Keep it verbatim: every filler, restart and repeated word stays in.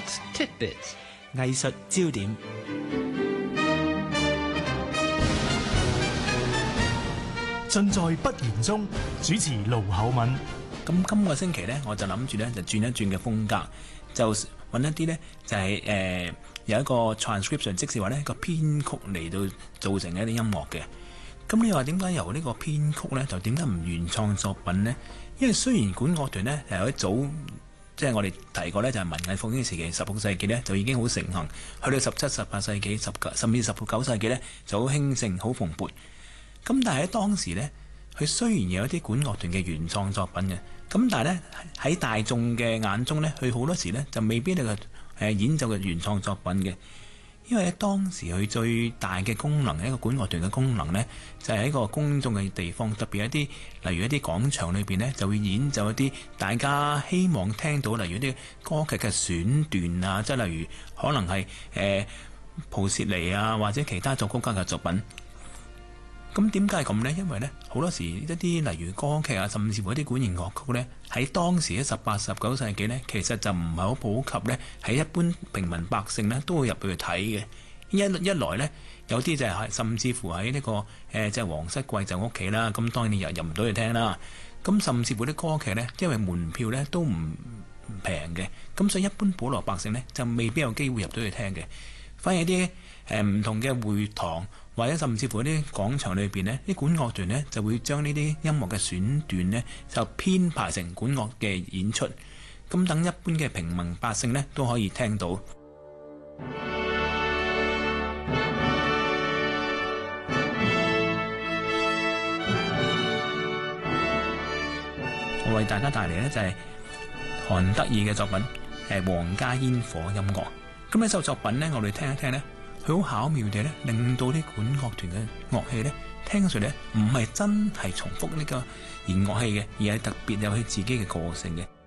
Arts Tidbits， 藝術焦點。 盡在不言中。主持盧厚敏。 咁今個星期呢，我就諗住呢，就轉一轉嘅風格，就揾一啲呢，就係、是、誒、呃、有一個 transcription， 即是話呢個編曲嚟到造成一啲音樂嘅。咁你話點解由呢個編曲呢，就點解唔原創作品呢？因為雖然管樂團呢，係一早，即係我哋提過呢，就係文藝復興時期十六世紀呢，就已經好盛行，去到十七、十八世紀、十九甚至十九世紀呢，就好興盛、好蓬勃。咁但係喺當時呢，佢雖然有一啲管樂團嘅原創作品嘅，咁但係呢，喺大眾嘅眼中呢，佢好多時呢，就未必係個誒演奏嘅原創作品嘅，因為喺當時佢最大嘅功能，一個管樂團嘅功能呢，就係喺一個公眾嘅地方，特別一啲例如一啲廣場裏邊呢，就會演奏一啲大家希望聽到，例如一啲歌劇嘅選段啊，即係例如可能係誒普契尼啊或者其他作曲家嘅作品。咁點解係咁呢？因為呢，好多時一啲例如歌劇啊，甚至乎一啲管弦樂曲呢，喺當時喺十八、十九世紀呢，其實就唔係好普及呢，喺一般平民百姓呢，都會入去睇嘅。一一來呢，有啲就係甚至乎喺呢、這個誒即係皇室貴胄屋企啦，咁當然你入入唔到去聽啦。咁甚至乎啲歌劇呢，因為門票呢都唔平嘅，咁所以一般普羅百姓呢，就未必有機會入到去聽嘅。反而啲誒唔同嘅會堂或者甚至乎啲廣場裏邊呢，啲管樂團呢就會將呢啲音樂嘅選段呢就編排成管樂嘅演出，咁等一般嘅平民百姓呢都可以聽到。我為大家帶嚟呢就係韓德爾嘅作品誒《皇家煙火音樂》。咁呢首作品呢，我哋聽一聽呢，佢好巧妙地呢，令到啲管樂團嘅樂器呢，聽上嚟呢，唔係真係重複呢個弦樂器嘅，而係特別有佢自己嘅個性嘅。